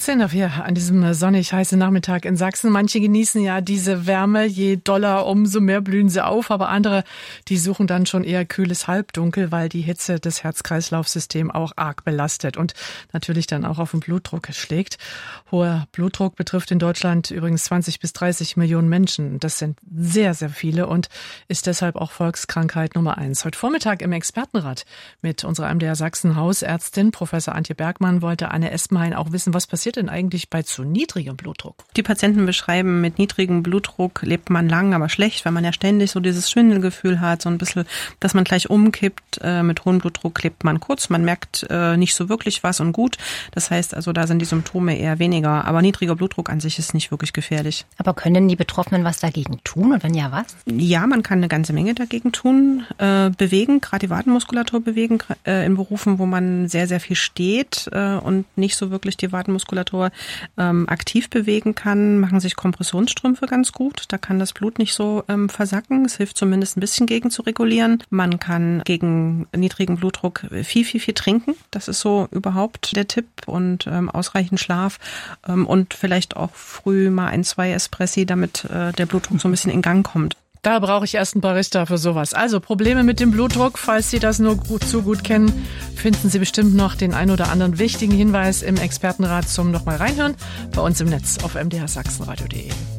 18:04 an diesem sonnig heißen Nachmittag in Sachsen. Manche genießen ja diese Wärme, je doller, umso mehr blühen sie auf. Aber andere, die suchen dann schon eher kühles Halbdunkel, weil die Hitze das Herz-Kreislauf-System auch arg belastet und natürlich dann auch auf den Blutdruck schlägt. Hoher Blutdruck betrifft in Deutschland übrigens 20 bis 30 Millionen Menschen. Das sind sehr, sehr viele und ist deshalb auch Volkskrankheit Nummer 1. Heute Vormittag im Expertenrat mit unserer MDR Sachsen Hausärztin Professor Antje Bergmann wollte Anne Espenhain auch wissen, was passiert denn eigentlich bei zu niedrigem Blutdruck? Die Patienten beschreiben, mit niedrigem Blutdruck lebt man lang, aber schlecht, weil man ja ständig so dieses Schwindelgefühl hat, so ein bisschen, dass man gleich umkippt. Mit hohem Blutdruck lebt man kurz, man merkt nicht so wirklich was und gut. Das heißt also, da sind die Symptome eher weniger. Aber niedriger Blutdruck an sich ist nicht wirklich gefährlich. Aber können die Betroffenen was dagegen tun und wenn ja, was? Ja, man kann eine ganze Menge dagegen tun. Bewegen, gerade die Wadenmuskulatur bewegen, in Berufen, wo man sehr, sehr viel steht und nicht so wirklich die Wadenmuskulatur aktiv bewegen kann, machen sich Kompressionsstrümpfe ganz gut. Da kann das Blut nicht so versacken. Es hilft zumindest ein bisschen gegen zu regulieren. Man kann gegen niedrigen Blutdruck viel trinken. Das ist so überhaupt der Tipp und ausreichend Schlaf und vielleicht auch früh mal 1-2 Espressi, damit der Blutdruck so ein bisschen in Gang kommt. Da brauche ich erst einen Barista für sowas. Also Probleme mit dem Blutdruck, falls Sie das nur zu gut kennen, finden Sie bestimmt noch den ein oder anderen wichtigen Hinweis im Expertenrat zum nochmal reinhören bei uns im Netz auf mdrsachsenradio.de.